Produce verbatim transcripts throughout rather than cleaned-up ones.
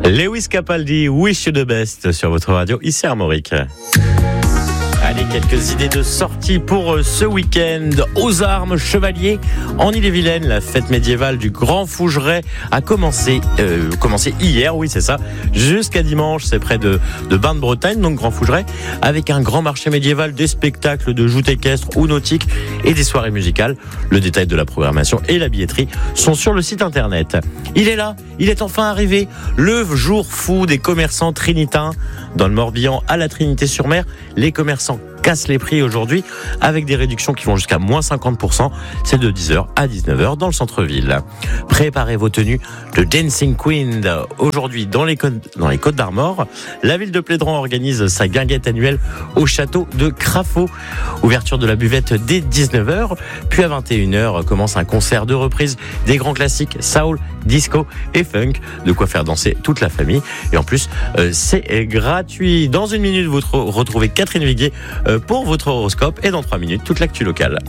Lewis Capaldi, Wish You the Best sur votre radio, ici Armorique. Allez, quelques idées de sortie pour ce week-end. Aux Armes Chevalier, en Ille-et-Vilaine, la fête médiévale du Grand Fougeray a commencé, euh, commencé hier, oui c'est ça, jusqu'à dimanche, c'est près de, de Bain-de-Bretagne, donc Grand Fougeray, avec un grand marché médiéval, des spectacles de joutes équestres ou nautiques et des soirées musicales. Le détail de la programmation et la billetterie sont sur le site internet. Il est là, il est enfin arrivé, le jour fou des commerçants trinitains. Dans le Morbihan, à la Trinité-sur-Mer, les commerçants cassent les prix aujourd'hui avec des réductions qui vont jusqu'à moins cinquante pour cent. C'est de dix heures à dix-neuf heures dans le centre-ville. Préparez vos tenues de Dancing Queen. Aujourd'hui, dans les, Côtes, dans les Côtes d'Armor, la ville de Plédran organise sa guinguette annuelle au château de Crafaud. Ouverture de la buvette dès dix-neuf heures. Puis à vingt et une heures commence un concert de reprise des grands classiques soul, disco et funk. De quoi faire danser toute la famille. Et en plus, euh, c'est gratuit. Dans une minute, vous retrouvez Catherine Viguier euh, pour votre horoscope. Et dans trois minutes, toute l'actu locale.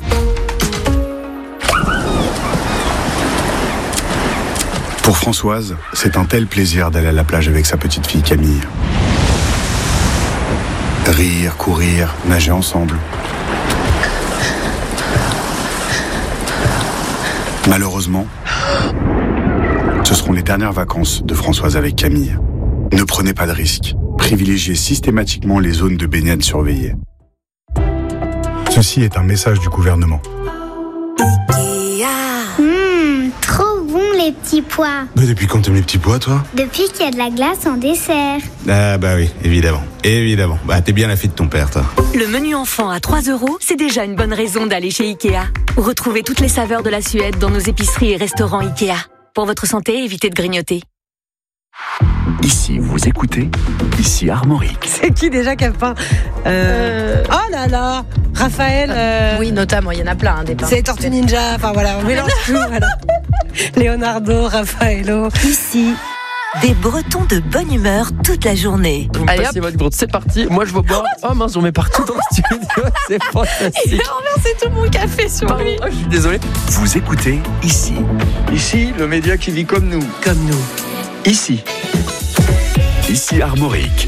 Pour Françoise, c'est un tel plaisir d'aller à la plage avec sa petite fille Camille. Rire, courir, nager ensemble. Malheureusement, ce seront les dernières vacances de Françoise avec Camille. Ne prenez pas de risques. Privilégiez systématiquement les zones de baignade surveillées. Ceci est un message du gouvernement. Mmh, trop bon les petits pois. Mais depuis quand t'aimes les petits pois, toi ? Depuis qu'il y a de la glace en dessert. Ah bah oui, évidemment. Évidemment. Bah t'es bien la fille de ton père, toi. Le menu enfant à trois euros, c'est déjà une bonne raison d'aller chez Ikea. Retrouvez toutes les saveurs de la Suède dans nos épiceries et restaurants Ikea. Pour votre santé, évitez de grignoter. Ici, vous écoutez, ici Armorique. C'est qui déjà qui a peint euh... Oh là là Raphaël euh... Oui, notamment, il y en a plein, hein, des peintres. C'est Tortue Ninja, enfin voilà, on mélange tout, voilà. Leonardo, Raffaello. Ici, des Bretons de bonne humeur toute la journée. Vous me Allez, passez votre gourde, c'est parti. Moi, je veux boire. Oh mince, on met partout dans le studio. C'est fantastique. Il a renversé tout mon café sur Pardon, lui. oh, je suis désolé. Vous écoutez, ici. Ici, le média qui vit comme nous. Comme nous. Ici. Ici Armorique.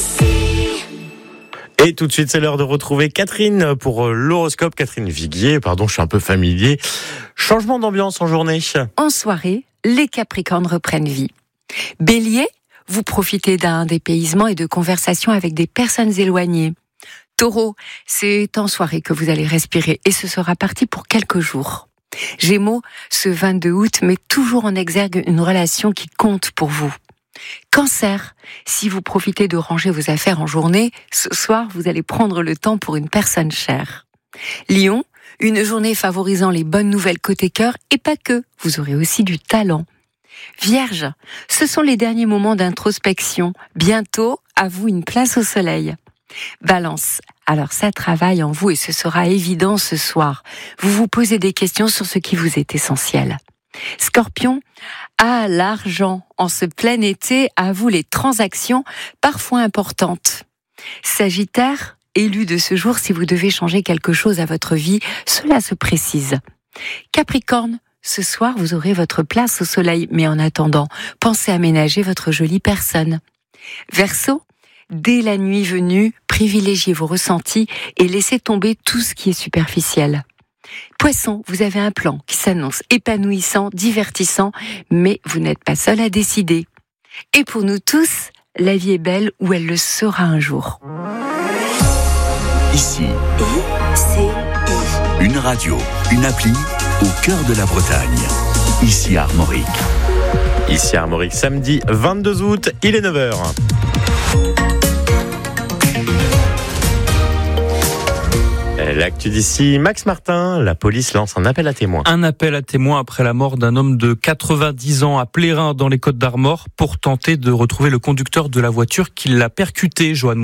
Et tout de suite, c'est l'heure de retrouver Catherine pour l'horoscope. Catherine Viguier, pardon, je suis un peu familier. Changement d'ambiance en journée. En soirée, les Capricornes reprennent vie. Bélier, vous profitez d'un dépaysement et de conversations avec des personnes éloignées. Taureau, c'est en soirée que vous allez respirer et ce sera parti pour quelques jours. Gémeaux, ce vingt-deux août met toujours en exergue une relation qui compte pour vous. Cancer, si vous profitez de ranger vos affaires en journée, ce soir vous allez prendre le temps pour une personne chère. Lion, une journée favorisant les bonnes nouvelles côté cœur et pas que, vous aurez aussi du talent. Vierge, ce sont les derniers moments d'introspection. Bientôt, à vous une place au soleil. Balance, alors ça travaille en vous et ce sera évident ce soir. Vous vous posez des questions sur ce qui vous est essentiel. Scorpion, ah l'argent, en ce plein été, à vous les transactions parfois importantes. Sagittaire, élu de ce jour, si vous devez changer quelque chose à votre vie, cela se précise. Capricorne, ce soir vous aurez votre place au soleil, mais en attendant, pensez à ménager votre jolie personne. Verseau, dès la nuit venue, privilégiez vos ressentis et laissez tomber tout ce qui est superficiel. Poisson, vous avez un plan qui s'annonce épanouissant, divertissant, mais vous n'êtes pas seul à décider. Et pour nous tous, la vie est belle ou elle le sera un jour. Ici, I, C, I. une radio, une appli au cœur de la Bretagne. Ici Armorique. Ici Armorique, samedi vingt-deux août, il est neuf heures. L'actu d'ici, Max Martin, la police lance un appel à témoins. Un appel à témoins après la mort d'un homme de quatre-vingt-dix ans à Plérin dans les Côtes d'Armor pour tenter de retrouver le conducteur de la voiture qui l'a percuté, Joanne Moison.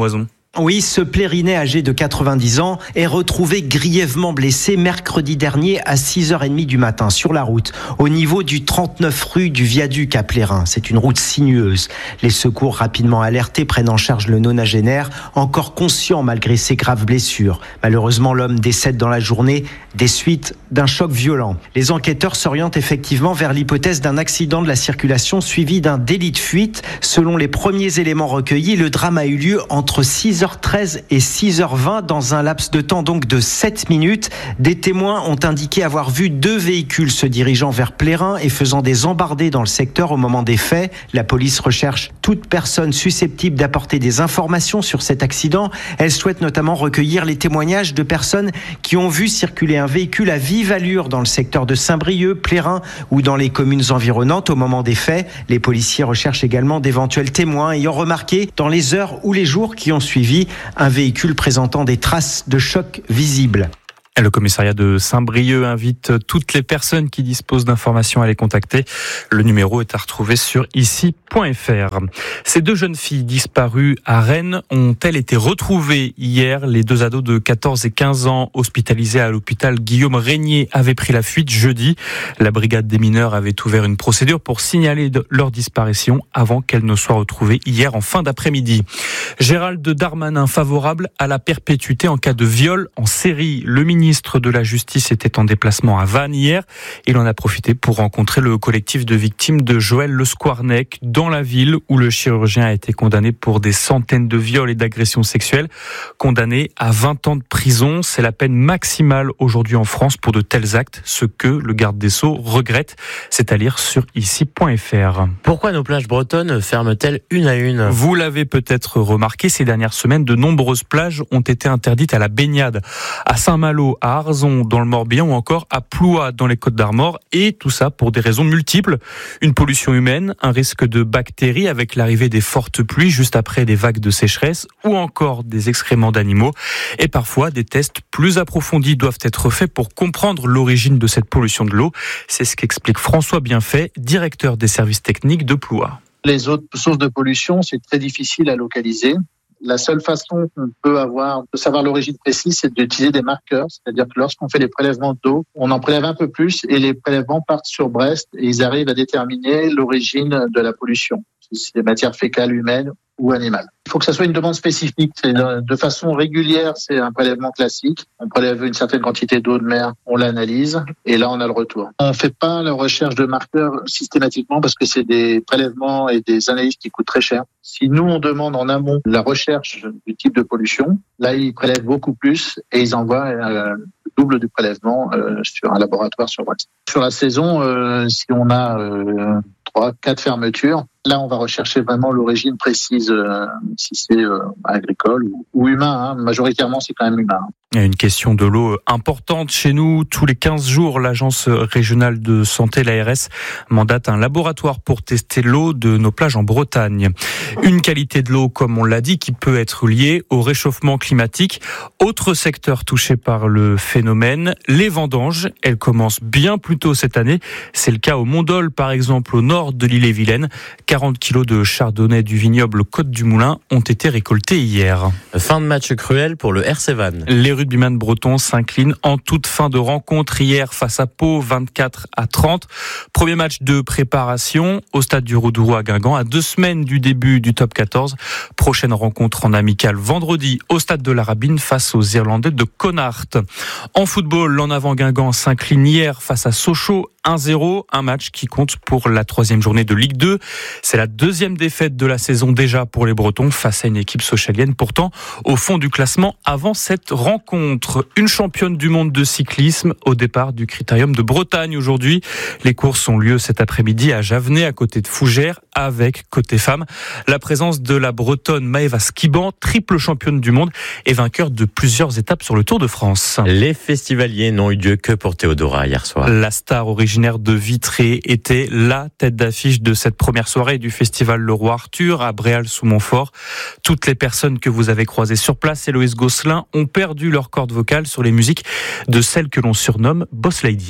Oui, ce Plérinet âgé de quatre-vingt-dix ans est retrouvé grièvement blessé mercredi dernier à six heures trente du matin sur la route, au niveau du trente-neuf rue du Viaduc à Plérin. C'est une route sinueuse. Les secours rapidement alertés prennent en charge le nonagénaire, encore conscient malgré ses graves blessures. Malheureusement, l'homme décède dans la journée des suites d'un choc violent. Les enquêteurs s'orientent effectivement vers l'hypothèse d'un accident de la circulation suivi d'un délit de fuite. Selon les premiers éléments recueillis, le drame a eu lieu entre six heures treize et six heures vingt dans un laps de temps donc de sept minutes. Des témoins ont indiqué avoir vu deux véhicules se dirigeant vers Plérin et faisant des embardées dans le secteur au moment des faits. La police recherche toute personne susceptible d'apporter des informations sur cet accident. Elle souhaite notamment recueillir les témoignages de personnes qui ont vu circuler un véhicule à vive allure dans le secteur de Saint-Brieuc, Plérin ou dans les communes environnantes au moment des faits. Les policiers recherchent également d'éventuels témoins ayant remarqué dans les heures ou les jours qui ont suivi un véhicule présentant des traces de choc visibles. Le commissariat de Saint-Brieuc invite toutes les personnes qui disposent d'informations à les contacter. Le numéro est à retrouver sur ici point f r. Ces deux jeunes filles disparues à Rennes ont-elles été retrouvées hier? Les deux ados de quatorze et quinze ans hospitalisés à l'hôpital Guillaume Régnier avaient pris la fuite jeudi. La brigade des mineurs avait ouvert une procédure pour signaler leur disparition avant qu'elles ne soient retrouvées hier en fin d'après-midi. Gérald Darmanin favorable à la perpétuité en cas de viol en série. Le ministre Le ministre de la Justice était en déplacement à Vannes hier. Il en a profité pour rencontrer le collectif de victimes de Joël Le Squarnec dans la ville où le chirurgien a été condamné pour des centaines de viols et d'agressions sexuelles. Condamné à vingt ans de prison, c'est la peine maximale aujourd'hui en France pour de tels actes, ce que le garde des Sceaux regrette. C'est à lire sur ici point f r. Pourquoi nos plages bretonnes ferment-elles une à une? Vous l'avez peut-être remarqué, ces dernières semaines, de nombreuses plages ont été interdites à la baignade. À Saint-Malo, à Arzon dans le Morbihan ou encore à Plouat dans les Côtes-d'Armor, et tout ça pour des raisons multiples. Une pollution humaine, un risque de bactéries avec l'arrivée des fortes pluies juste après des vagues de sécheresse ou encore des excréments d'animaux. Et parfois, des tests plus approfondis doivent être faits pour comprendre l'origine de cette pollution de l'eau. C'est ce qu'explique François Bienfait, directeur des services techniques de Plouat. Les autres sources de pollution, c'est très difficile à localiser. La seule façon qu'on peut avoir de savoir l'origine précise, c'est d'utiliser des marqueurs. C'est-à-dire que lorsqu'on fait les prélèvements d'eau, on en prélève un peu plus et les prélèvements partent sur Brest et ils arrivent à déterminer l'origine de la pollution. Si c'est des matières fécales humaines ou animales. Il faut que ça soit une demande spécifique. C'est de façon régulière, c'est un prélèvement classique. On prélève une certaine quantité d'eau de mer, on l'analyse et là on a le retour. On ne fait pas la recherche de marqueurs systématiquement parce que c'est des prélèvements et des analyses qui coûtent très cher. Si nous on demande en amont la recherche du type de pollution, là ils prélèvent beaucoup plus et ils envoient euh, le double du prélèvement euh, sur un laboratoire sur Brest. Sur la saison, euh, si on a euh, trois, quatre fermetures, là, on va rechercher vraiment l'origine précise, euh, si c'est euh, agricole ou, ou humain. Hein. Majoritairement, c'est quand même humain. Il y a une question de l'eau importante chez nous. Tous les quinze jours, l'Agence régionale de santé, l'A R S, mandate un laboratoire pour tester l'eau de nos plages en Bretagne. Une qualité de l'eau, comme on l'a dit, qui peut être liée au réchauffement climatique. Autre secteur touché par le phénomène, les vendanges. Elles commencent bien plus tôt cette année. C'est le cas au Mondol, par exemple, au nord de l'Ille-et-Vilaine. quarante kilos de chardonnay du vignoble Côte du Moulin ont été récoltés hier. Fin de match cruel pour le R C Vannes. Les rugbyman bretons s'inclinent en toute fin de rencontre hier face à Pau, vingt-quatre à trente. Premier match de préparation au stade du Roudouroux à Guingamp, à deux semaines du début du top quatorze. Prochaine rencontre en amical vendredi au stade de la Rabine face aux Irlandais de Connacht. En football, l'en avant Guingamp s'incline hier face à Sochaux, un zéro, un match qui compte pour la troisième journée de Ligue deux. C'est la deuxième défaite de la saison déjà pour les Bretons face à une équipe sochalienne pourtant au fond du classement avant cette rencontre. Une championne du monde de cyclisme au départ du Critérium de Bretagne aujourd'hui. Les courses ont lieu cet après-midi à Javenay à côté de Fougères avec côté femmes la présence de la Bretonne Maëva Skiban, triple championne du monde et vainqueur de plusieurs étapes sur le Tour de France. Les festivaliers n'ont eu lieu que pour Théodora hier soir. La star originaire de Vitré était la tête d'affiche de cette première soirée du festival Le Roi Arthur à Bréal-sous-Montfort. Toutes les personnes que vous avez croisées sur place, Héloïse Gosselin, ont perdu leur corde vocale sur les musiques de celle que l'on surnomme Boss Lady.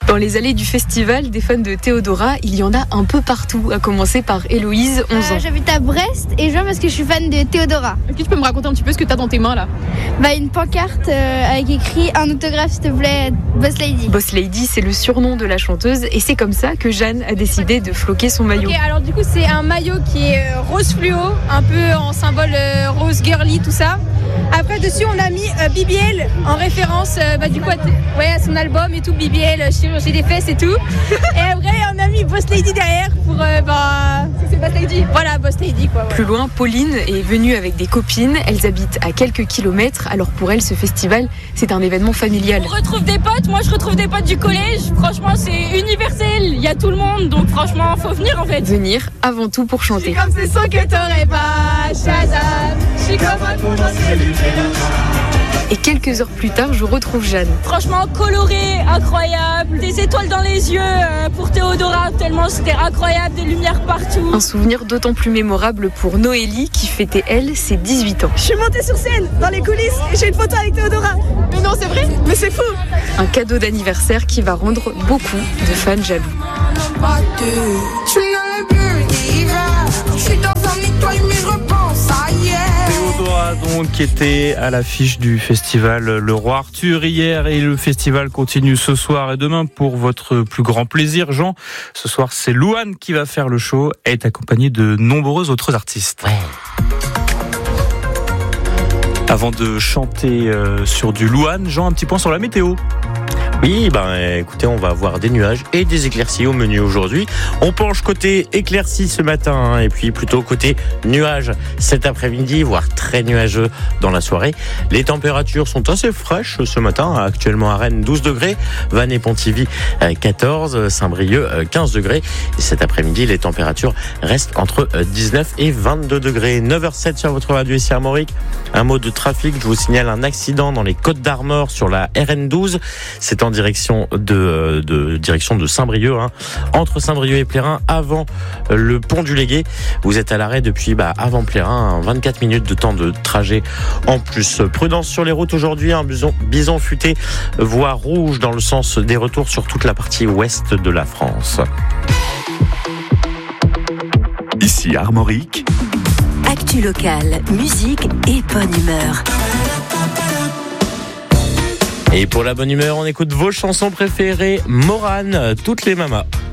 Dans les allées du festival, des fans de Théodora, il y en a un peu partout, à commencer par Héloïse, onze ans. Euh, j'habite à Brest et je viens parce que je suis fan de Théodora. Est-ce que tu peux me raconter un petit peu ce que tu as dans tes mains là? Bah, une pancarte euh, avec écrit un autographe s'il te plaît, Boss Lady. Boss Lady, c'est le surnom de la chanteuse et c'est comme ça que Jeanne a décidé de floquer son maillot. Ok, alors du coup c'est un maillot qui est euh, rose fluo, un peu en symbole euh, rose girly, tout ça. Après dessus on a mis euh, B B L en référence euh, bah, du coup à, t- ouais, à son album et tout, B B L, chirurgie des fesses et tout. Et après on a mis Boss Lady derrière pour euh, bah c'est Boss Lady. Voilà, Boss Lady quoi. Ouais. Plus loin, Pauline est venue avec des copines. Elles habitent à quelques kilomètres. Alors pour elles, ce festival, c'est un événement familial. On retrouve des potes. Moi, je retrouve des potes du collège. Franchement, c'est universel. Il y a tout le monde, donc franchement, faut venir en fait. Venir avant tout pour chanter. Je suis comme ces sons que t'aurais pas, Shazam. Je suis comme un potentiel. Et quelques heures plus tard, je retrouve Jeanne. Franchement, coloré, incroyable. Des étoiles dans les yeux euh, pour Théodora, tellement c'était incroyable, des lumières partout. Un souvenir d'autant plus mémorable pour Noélie, qui fêtait, elle, ses dix-huit ans. Je suis montée sur scène, dans les coulisses, et j'ai une photo avec Théodora. Mais non, c'est vrai, mais c'est fou. Un cadeau d'anniversaire qui va rendre beaucoup de fans jaloux. Je suis dans un étoile, mais je repense à hier. Théodora donc qui était à l'affiche du festival Le Roi Arthur hier et le festival continue ce soir et demain pour votre plus grand plaisir. Jean, ce soir c'est Louane qui va faire le show et est accompagnée de nombreux autres artistes. Ouais. Avant de chanter euh, sur du Louane, Jean, un petit point sur la météo. Oui, ben écoutez, on va avoir des nuages et des éclaircies au menu aujourd'hui. On penche côté éclaircies ce matin hein, et puis plutôt côté nuages cet après-midi, voire très nuageux dans la soirée. Les températures sont assez fraîches ce matin. Actuellement à Rennes, douze degrés, Vannes et Pontivy, quatorze, Saint-Brieuc, quinze degrés. Et cet après-midi, les températures restent entre dix-neuf et vingt-deux degrés. neuf heures zéro sept sur votre radio ici à Armorique. Un mot de trafic, je vous signale un accident dans les Côtes d'Armor sur la R N douze. C'est en direction de, de direction de Saint-Brieuc, hein, entre Saint-Brieuc et Plérin, avant le pont du Légué. Vous êtes à l'arrêt depuis bah, avant Plérin, hein, vingt-quatre minutes de temps de trajet en plus. Prudence sur les routes aujourd'hui, un bison, bison futé, voie rouge dans le sens des retours sur toute la partie ouest de la France. Ici Armorique. Actu locale, musique et bonne humeur. Et pour la bonne humeur, on écoute vos chansons préférées. Morane, toutes les mamas.